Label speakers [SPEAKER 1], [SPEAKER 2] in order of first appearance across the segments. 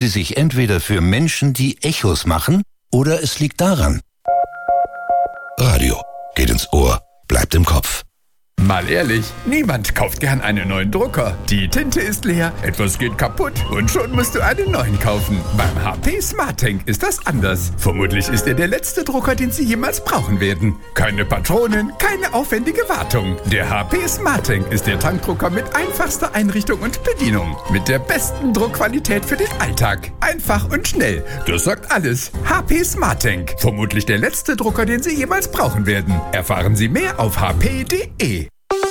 [SPEAKER 1] sich entweder für Menschen, die Echos machen, oder es liegt daran. Radio geht ins Ohr, bleibt im Kopf.
[SPEAKER 2] Mal ehrlich, niemand kauft gern einen neuen Drucker. Die Tinte ist leer, etwas geht kaputt und schon musst du einen neuen kaufen. Beim HP SmartTank ist das anders. Vermutlich ist er der letzte Drucker, den Sie jemals brauchen werden. Keine Patronen, keine aufwendige Wartung. Der HP SmartTank ist der Tankdrucker mit einfachster Einrichtung und Bedienung. Mit der besten Druckqualität für den Alltag. Einfach und schnell. Das sagt alles. HP SmartTank. Vermutlich der letzte Drucker, den Sie jemals brauchen werden. Erfahren Sie mehr auf hp.de.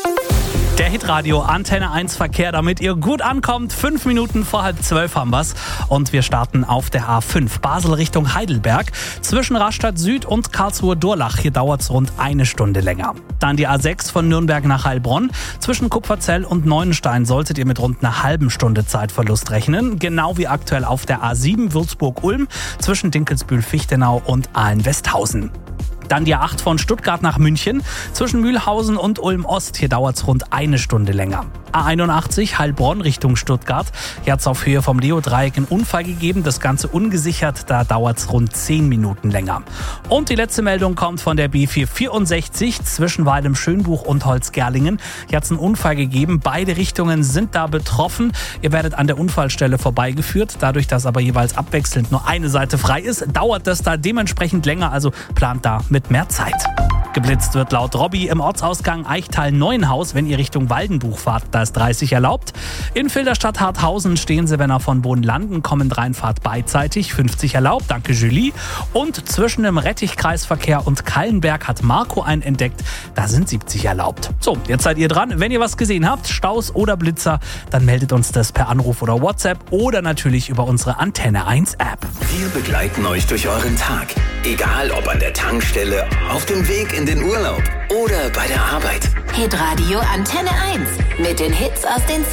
[SPEAKER 3] Der Hitradio Antenne 1 Verkehr, damit ihr gut ankommt. 5 Minuten vor 11:30 haben wir's. Und wir starten auf der A5 Basel Richtung Heidelberg. Zwischen Rastatt Süd und Karlsruhe-Durlach. Hier dauert's rund 1 Stunde länger. Dann die A6 von Nürnberg nach Heilbronn. Zwischen Kupferzell und Neunenstein solltet ihr mit rund einer halben Stunde Zeitverlust rechnen. Genau wie aktuell auf der A7 Würzburg-Ulm. Zwischen Dinkelsbühl-Fichtenau und Aalen-Westhausen. Dann die A8 von Stuttgart nach München. Zwischen Mühlhausen und Ulm-Ost. Hier dauert es rund 1 Stunde länger. A81 Heilbronn Richtung Stuttgart. Hier hat es auf Höhe vom Leo-Dreieck einen Unfall gegeben. Das Ganze ungesichert. Da dauert es rund 10 Minuten länger. Und die letzte Meldung kommt von der B464 zwischen Weilem-Schönbuch und Holzgerlingen. Hier hat es einen Unfall gegeben. Beide Richtungen sind da betroffen. Ihr werdet an der Unfallstelle vorbeigeführt. Dadurch, dass aber jeweils abwechselnd nur eine Seite frei ist, dauert das da dementsprechend länger. Also plant da mit mehr Zeit. Geblitzt wird laut Robby im Ortsausgang Eichtal-Neuenhaus, wenn ihr Richtung Waldenbuch fahrt, da ist 30 erlaubt. In Filderstadt-Harthausen stehen sie, wenn ihr von Bohnlanden kommend reinfahrt, beidseitig, 50 erlaubt, danke Julie. Und zwischen dem Rettichkreisverkehr und Kallenberg hat Marco einen entdeckt, da sind 70 erlaubt. So, jetzt seid ihr dran. Wenn ihr was gesehen habt, Staus oder Blitzer, dann meldet uns das per Anruf oder WhatsApp oder natürlich über unsere Antenne 1 App.
[SPEAKER 4] Wir begleiten euch durch euren Tag. Egal ob an der Tankstelle, auf dem Weg in den Urlaub oder bei der Arbeit.
[SPEAKER 5] Hitradio Antenne 1 mit den Hits aus den